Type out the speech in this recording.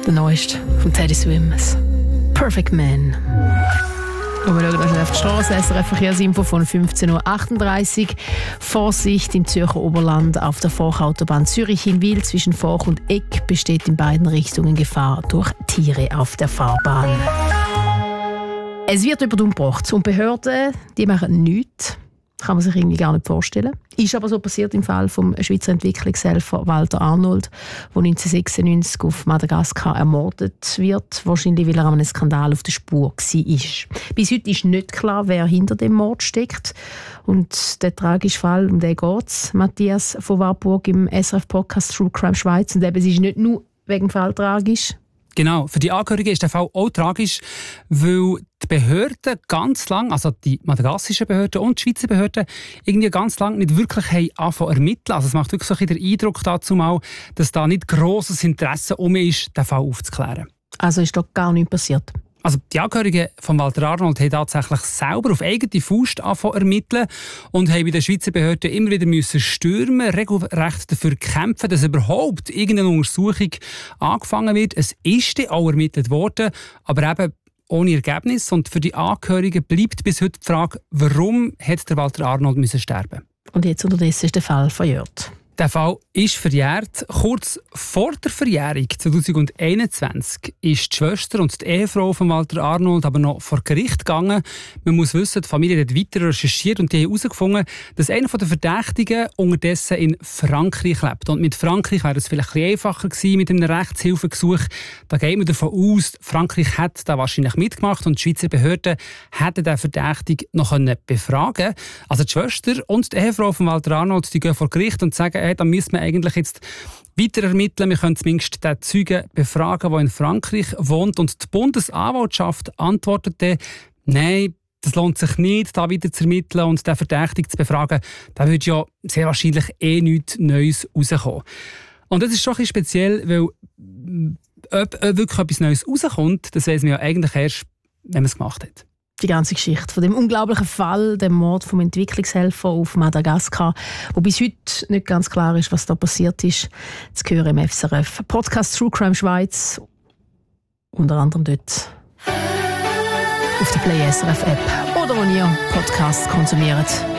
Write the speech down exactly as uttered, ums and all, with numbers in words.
Der neueste von Teddy Swims. Perfect Man. Und wir schauen auf die Straße. S R F Verkehrsinfo von fünfzehn Uhr achtunddreißig. Vorsicht im Zürcher Oberland auf der Forchautobahn Zürich-Hinwil zwischen Forch und Eck besteht in beiden Richtungen Gefahr durch Tiere auf der Fahrbahn. Es wird über umgebracht und Behörden, die machen nichts. Kann man sich irgendwie gar nicht vorstellen. Ist aber so passiert im Fall vom Schweizer Entwicklungshelfer Walter Arnold, der neunzehnhundertsechsundneunzig auf Madagaskar ermordet wird, wahrscheinlich weil er an einem Skandal auf der Spur war. Bis heute ist nicht klar, wer hinter dem Mord steckt. Und der tragische Fall, um den geht es, Matthias von Warburg im S R F-Podcast True Crime Schweiz. Und eben, es ist nicht nur wegen dem Fall tragisch. Genau, für die Angehörigen ist der Fall auch tragisch, weil die Behörden ganz lang, also die madagassischen Behörden und die Schweizer Behörden, irgendwie ganz lang nicht wirklich haben angefangen zu ermitteln. Also es macht wirklich so ein bisschen den Eindruck dazu mal, dass da nicht grosses Interesse um ist, den Fall aufzuklären. Also ist doch gar nichts passiert? Also die Angehörigen von Walter Arnold haben tatsächlich selber auf eigene Faust angefangen zu ermitteln und haben bei den Schweizer Behörden immer wieder müssen stürmen, regelrecht dafür kämpfen, dass überhaupt irgendeine Untersuchung angefangen wird. Es ist dann auch ermittelt worden, aber eben ohne Ergebnis. Und für die Angehörigen bleibt bis heute die Frage, warum hat der Walter Arnold müssen sterben? Und jetzt unterdessen ist der Fall verjährt. Der Fall ist verjährt. Kurz vor der Verjährung zwanzig einundzwanzig ist die Schwester und die Ehefrau von Walter Arnold aber noch vor Gericht gegangen. Man muss wissen, die Familie hat weiter recherchiert und die haben herausgefunden, dass einer der Verdächtigen unterdessen in Frankreich lebt. Und mit Frankreich wäre es vielleicht ein bisschen einfacher gewesen mit einem Rechtshilfegesuch. Da geht man davon aus, Frankreich hat da wahrscheinlich mitgemacht und die Schweizer Behörden hätten den Verdächtigen noch befragen können. Also die Schwester und die Ehefrau von Walter Arnold die gehen vor Gericht und sagen, hey, dann müssen wir eigentlich jetzt weiter ermitteln. Wir können zumindest den Zeugen befragen, der in Frankreich wohnt. Und die Bundesanwaltschaft antwortete, nein, das lohnt sich nicht, da weiter zu ermitteln und den Verdächtigen zu befragen. Da würde ja sehr wahrscheinlich eh nichts Neues rauskommen. Und das ist schon ein bisschen speziell, weil ob wirklich etwas Neues rauskommt, das weiss man ja eigentlich erst, wenn man es gemacht hat. Die ganze Geschichte von dem unglaublichen Fall, dem Mord vom Entwicklungshelfer auf Madagaskar, wo bis heute nicht ganz klar ist, was da passiert ist. Das hören im F S R F Podcast True Crime Schweiz, unter anderem dort auf der Play S R F App oder wo ihr Podcasts konsumiert.